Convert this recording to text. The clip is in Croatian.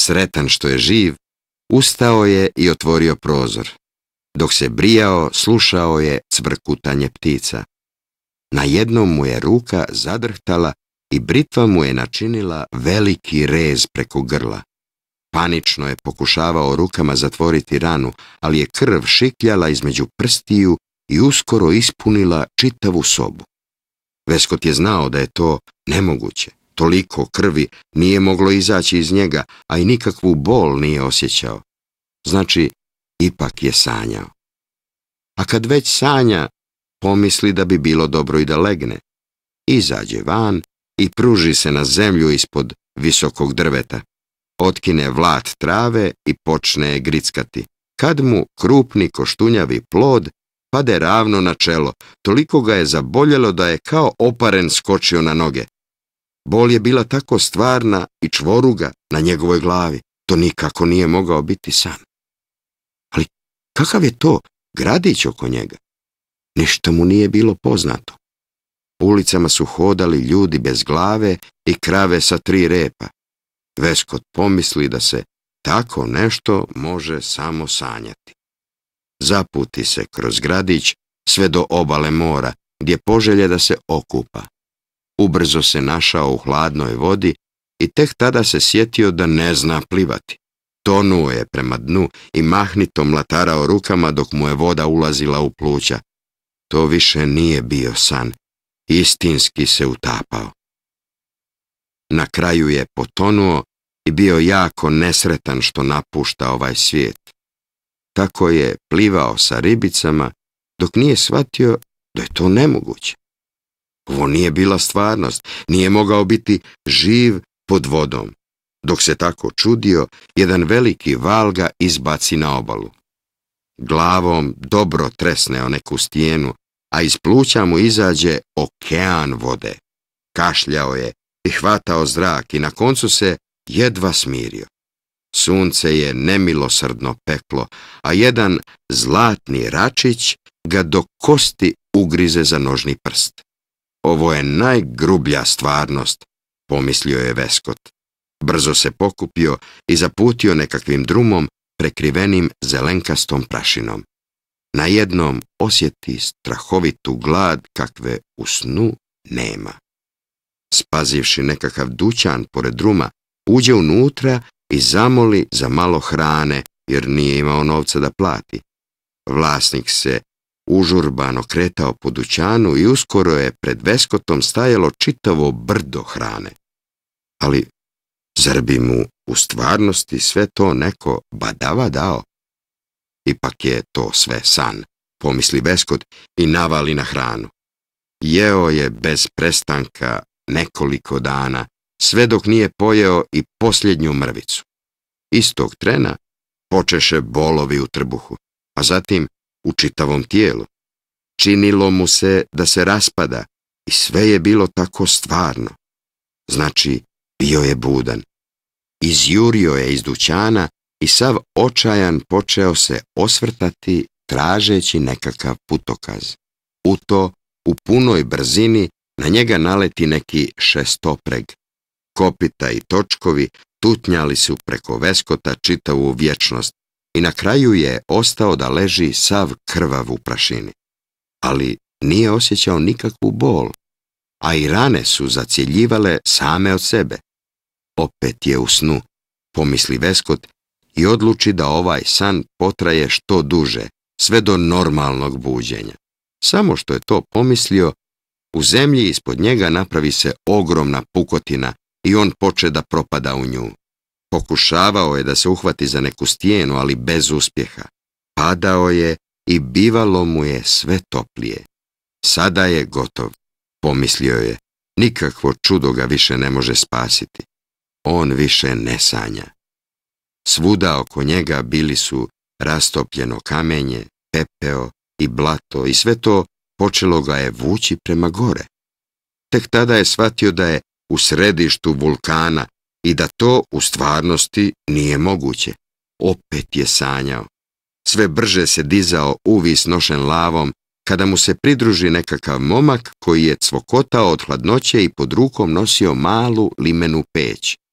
sretan što je živ, ustao je i otvorio prozor. Dok se brijao, slušao je cvrkutanje ptica. Najednom mu je ruka zadrhtala i britva mu je načinila veliki rez preko grla. Panično je pokušavao rukama zatvoriti ranu, ali je krv šikljala između prstiju i uskoro ispunila čitavu sobu. Veskot je znao da je to nemoguće. Toliko krvi nije moglo izaći iz njega, a i nikakvu bol nije osjećao. Znači, ipak je sanjao. A kad već sanja, pomisli da bi bilo dobro i da legne. Izađe van i pruži se na zemlju ispod visokog drveta. Otkine vlat trave i počne je grickati. Kad mu krupni koštunjavi plod pade ravno na čelo, toliko ga je zaboljelo da je kao oparen skočio na noge. Bol je bila tako stvarna i čvoruga na njegovoj glavi. To nikako nije mogao biti san. Ali kakav je to gradić oko njega? Ništa mu nije bilo poznato. Ulicama su hodali ljudi bez glave i krave sa 3 repa. Veskot pomisli da se tako nešto može samo sanjati. Zaputi se kroz gradić sve do obale mora, gdje poželje da se okupa. Ubrzo se našao u hladnoj vodi i tek tada se sjetio da ne zna plivati. Tonuo je prema dnu i mahnito mlatarao rukama dok mu je voda ulazila u pluća. To više nije bio san. Istinski se utapao. Na kraju je potonuo i bio jako nesretan što napušta ovaj svijet. Tako je plivao sa ribicama dok nije shvatio da je to nemoguće. Ovo nije bila stvarnost, nije mogao biti živ pod vodom. Dok se tako čudio, jedan veliki val ga izbaci na obalu. Glavom dobro tresne o neku stijenu, a iz pluća mu izađe okean vode. Kašljao je i hvatao zrak i na koncu se jedva smirio. Sunce je nemilosrdno peklo, a jedan zlatni račić ga do kosti ugrize za nožni prst. Ovo je najgrublja stvarnost, pomislio je Veskot. Brzo se pokupio i zaputio nekakvim drumom prekrivenim zelenkastom prašinom. Najednom osjeti strahovitu glad kakve u snu nema. Spazivši nekakav dućan pored druma, uđe unutra i zamoli za malo hrane, jer nije imao novca da plati. Vlasnik se užurbano kretao po dućanu i uskoro je pred Veskotom stajalo čitavo brdo hrane. Ali zar bi mu u stvarnosti sve to neko badava dao? Ipak je to sve san, pomisli Veskot i navali na hranu. Jeo je bez prestanka nekoliko dana, sve dok nije pojeo i posljednju mrvicu. Istog trena počeše bolovi u trbuhu, a zatim u čitavom tijelu. Činilo mu se da se raspada i sve je bilo tako stvarno. Znači, bio je budan. Izjurio je iz dućana i sav očajan počeo se osvrtati tražeći nekakav putokaz. U punoj brzini na njega naleti neki šestopreg. Kopita i točkovi tutnjali su preko Veskota čitavu vječnost i na kraju je ostao da leži sav krvav u prašini. Ali nije osjećao nikakvu bol, a i rane su zacjeljivale same od sebe. Opet je u snu, pomisli Veskot i odluči da ovaj san potraje što duže, sve do normalnog buđenja. Samo što je to pomislio, u zemlji ispod njega napravi se ogromna pukotina i on poče da propada u nju. Pokušavao je da se uhvati za neku stijenu, ali bez uspjeha. Padao je i bivalo mu je sve toplije. Sada je gotov, pomislio je. Nikakvo čudo ga više ne može spasiti. On više ne sanja. Svuda oko njega bili su rastopljeno kamenje, pepeo i blato i sve to počelo ga je vući prema gore. Tek tada je shvatio da je u središtu vulkana i da to u stvarnosti nije moguće. Opet je sanjao. Sve brže se dizao uvis nošen lavom kada mu se pridruži nekakav momak koji je cvokotao od hladnoće i pod rukom nosio malu limenu peć.